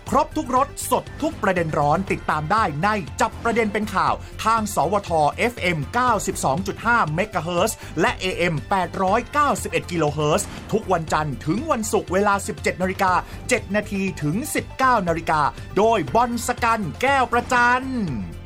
ครบทุกรสสดทุกประเด็นร้อนติดตามได้ในจับประเด็นเป็นข่าวทางสวท FM 92.5 เมกะเฮิรตซ์และ AM 891 กิโลเฮิรตซ์ทุกวันจันทร์ถึงวันศุกร์เวลา 17:07 น.ถึง 19:00 น.โดยบอลสกันแก้วประจัน